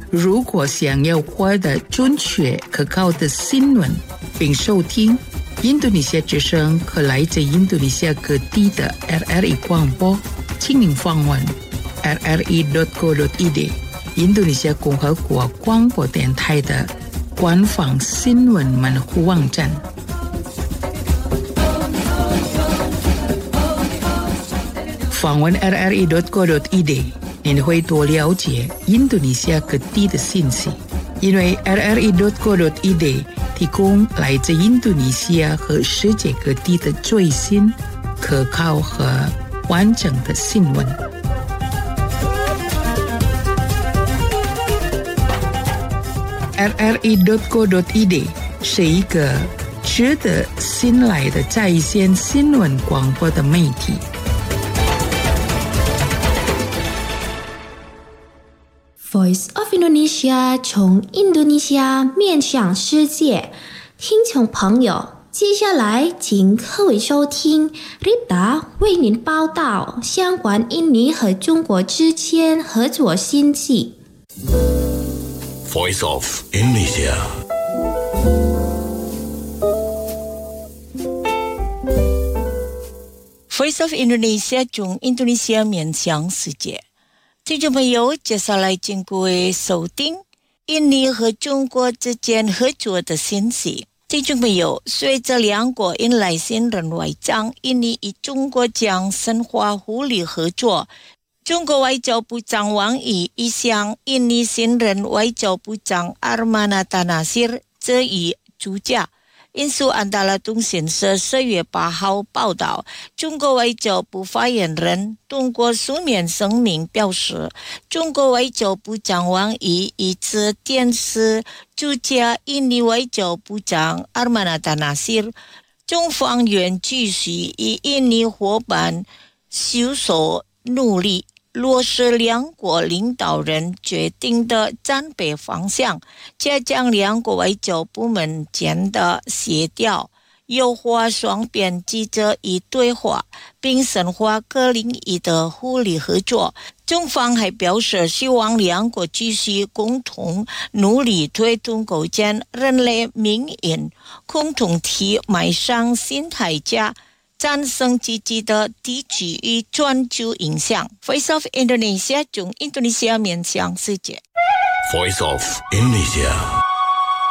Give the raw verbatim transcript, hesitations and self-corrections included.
如果想要获得准确可靠的新闻并收听印度尼西亚之声和来自印度尼西亚各地的 R R I 广播，请您访问 r r i dot co dot i d 印度尼西亚共和国广播电台的官方新闻门户网站。访问 r r i dot co dot i d 您会多了解印度尼西亚各地的信息，因为 r r i dot co dot i d 提供来自印度尼西亚和世界各地的最新、可靠和完整的新闻。r r i dot co dot i d 是一个值得信赖的在线新闻广播的媒体。 Voice of Indonesia 从印度尼西亚面向世界，听众朋友，接下来请各位收听 Rita 为您报道相关印尼和中国之间合作信息。 Voice of Indonesia。 Voice of Indonesia 从印度尼西亚面向世界。听众朋友，接下来请各位收听印尼和中国之间合作的信息。听众朋友，随着两国迎来新任外长，印尼与中国将深化互利合作。中国外交部长王毅已向印尼新任外交部长 Armanata Nasir 致以祝贺。印苏安达拉通讯社四月八号报道，中国外交部发言人通过书面声明表示，中国外交部长王毅以此电视祝贺印尼外交部长 Armanata Nasir， 中方愿继续与印尼伙伴携手努力，落实两国领导人决定的战备方向，加强两国外交部门间的协调，优化双边机制与对话，并深化各领域的互利合作。中方还表示，希望两国继续共同努力推动构建人类命运共同体，迈上新台阶，战胜积极的地区与全球影响。 Voice of Indonesia 从印度尼西亚面向世界。 Voice of Indonesia。